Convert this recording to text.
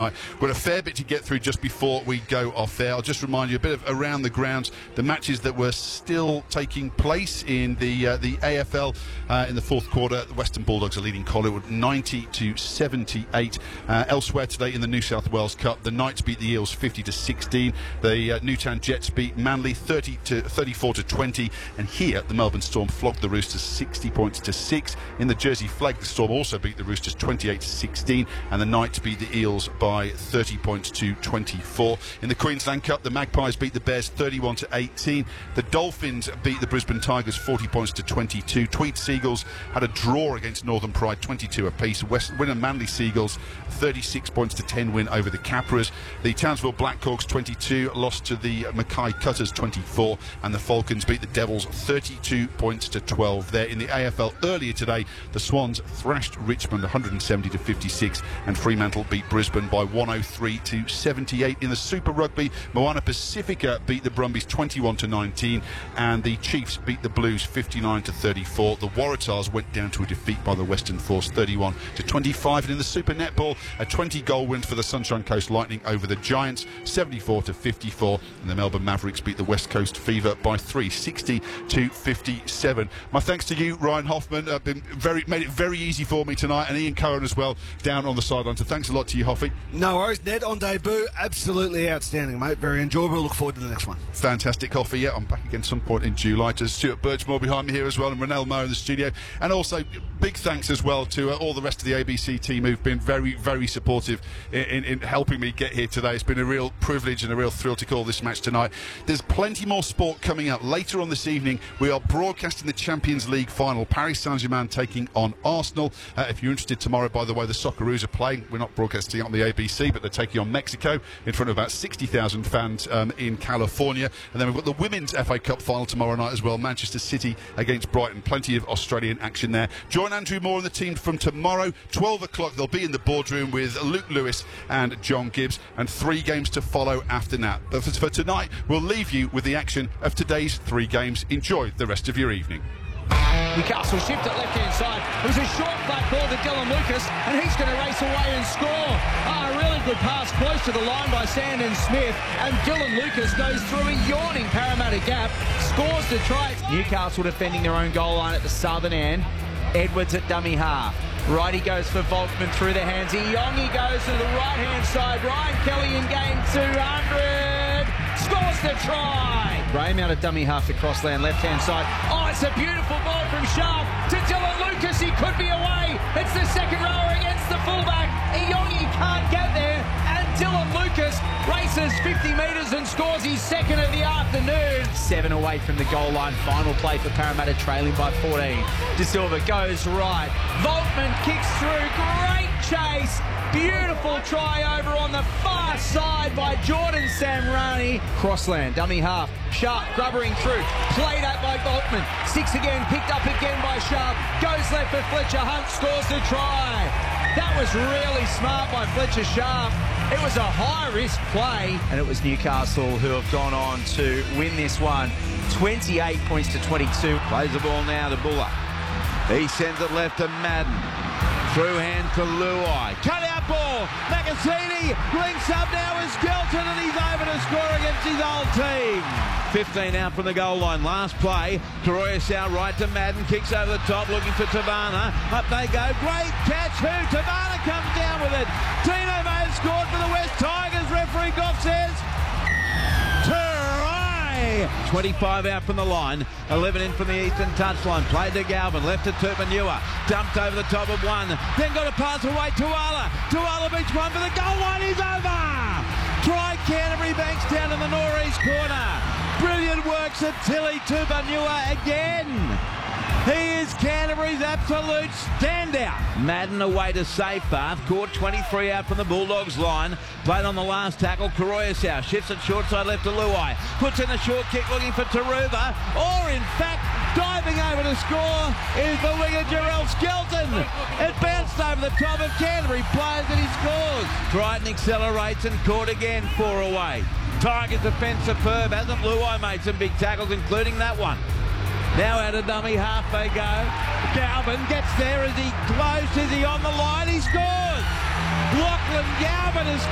tonight. We've got a fair bit to get through just before we go off there. I'll just remind you a bit of around the grounds, the matches that were still taking place in the AFL in the fourth quarter. The Western Bulldogs are leading Collingwood 90-78. Elsewhere today in the New South Wales Cup, the Knights beat the Eels 50-16. The Newtown Jets beat Manly 34-20. And here, the Melbourne Storm flogged the Roosters 60 points to 6. In the Jersey Flegg, the Storm also beat the Roosters 28-16. And the Knights beat the Eels by 30 points to 24. In the Queensland Cup, the Magpies beat the Bears 31-18. The Dolphins beat the Brisbane Tigers 40 points to 22. Tweed Seagulls had a draw against Northern Pride 22 apiece. Winner Manly Seagulls 36 points to 10 win over the Capras. The Townsville Blackhawks 22 lost to the Mackay Cutters 24, and the Falcons beat the Devils 32 points to 12. There in the AFL earlier today, the Swans thrashed Richmond 170-56, and Fremantle beat Brisbane by 103-78. In the Super Rugby, Moana Pacifica beat the Brumbies 21-19, and the Chiefs beat the Blues 59-34. The Waratahs went down to a defeat by the Western Force 31-25, and in the Super Netball, a 20-goal win for the Sunshine Coast Lightning over the Giants 74-54, and the Melbourne Mavericks beat the West Coast Fever by 3, 60-57. My thanks to you, Ryan Hoffman. Made it very easy for me tonight, and Ian Cohen as well down on the sideline. So thanks a lot to you, Hoffy. No worries, Ned. On debut, absolutely outstanding, mate. Very enjoyable. Look forward to the next one. Fantastic, Hoffy. Yeah, I'm back again some point in July. To Stuart Birchmore behind me here as well, and Ronell Moore in the studio. And also, big thanks as well to all the rest of the ABC team who've been very, very supportive in helping me get here today. It's been a real privilege and a real thrill to call this match tonight. There's plenty more sport coming up. Later on this evening, we are broadcasting the Champions League final. Paris Saint-Germain taking on Arsenal. If you're interested, tomorrow, by the way, the Socceroos are playing. We're not broadcasting it on the ABC, but they're taking on Mexico in front of about 60,000 fans in California. And then we've got the Women's FA Cup final tomorrow night as well. Manchester City against Brighton. Plenty of Australian action there. Join Andrew Moore and the team from tomorrow. 12 o'clock, they'll be in the boardroom with Luke Lewis and John Gibbs, and 3 games to follow after that. But for tonight, we'll leave you with the action of today's 3 games. Enjoy the rest of your evening. Newcastle shift at left-hand side. It was a short flat ball to Dylan Lucas, and he's going to race away and score. A really good pass close to the line by Sandon Smith, and Dylan Lucas goes through a yawning Parramatta gap, scores the try. Newcastle defending their own goal line at the southern end. Edwards at dummy half. Righty goes for Volkman through the hands. Iongi goes to the right-hand side. Ryan Kelly in game 200. Scores the try. Graham out of dummy half to Crossland, left-hand side. Oh, it's a beautiful ball from Sharp to Dylan Lucas. He could be away. It's the second rower against the fullback. Iongi can't get there. And Dylan Lucas races 50 metres and scores his second of the afternoon. 7 away from the goal line. Final play for Parramatta, trailing by 14. De Silva goes right. Volkman kicks through. Great chase. Beautiful try over on the far side by Jordan Samrani. Crossland, dummy half. Sharp grubbering through. Played out by Volkman. 6 again, picked up again by Sharp. Goes left for Fletcher Hunt, scores the try. That was really smart by Fletcher Sharp. It was a high-risk play, and it was Newcastle who have gone on to win this one. 28 points to 22. Plays the ball now to Buller. He sends it left to Madden. Through hand to Luai. Cut out ball. Macassini links up now with Skelton, and he's over to score against his old team. 15 out from the goal line. Last play. Koroyasau right to Madden. Kicks over the top looking for Tavana. Up they go. Great catch. Who? Tavana comes down with it. Tino may have scored for the West Tigers. Referee Goff says try. 25 out from the line. 11 in from the eastern touchline. Played to Galvin. Left to Tupanua. Dumped over the top of one. Then got a pass away to Tuala. Tuala beats one for the goal line. He's over. Try Canterbury. Banks down in the northeast corner. Brilliant works at Tilly Tupanua again. He is Canterbury's absolute standout. Madden away to Seyfarth. Caught 23 out from the Bulldogs line. Played on the last tackle. Koroyasau shifts it short side left to Luai. Puts in the short kick looking for Taruva. Or in fact, diving over to score is the winger Jarrell Skelton. It bounced over the top of Canterbury players and he scores. Crichton accelerates and caught again. 4 away. Tigers defence superb. Hasn't Luai made some big tackles, including that one? Now out of dummy half they go. Galvin gets there. Is he close? Is he on the line? He scores! Lachlan Galvin has scored.